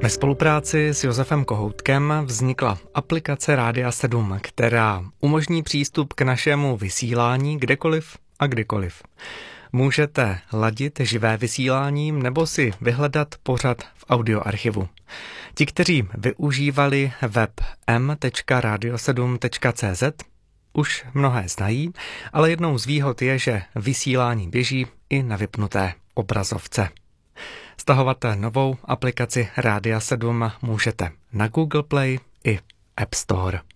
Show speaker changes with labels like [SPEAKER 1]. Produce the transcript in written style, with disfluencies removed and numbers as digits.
[SPEAKER 1] Ve spolupráci s Josefem Kohoutkem vznikla aplikace Rádia 7, která umožní přístup k našemu vysílání kdekoliv a kdykoliv. Můžete ladit živé vysíláním nebo si vyhledat pořad v audioarchivu. Ti, kteří využívali web m.radio7.cz, už mnohé znají, ale jednou z výhod je, že vysílání běží i na vypnuté obrazovce. Stahovat novou aplikaci Rádia 7 můžete na Google Play i App Store.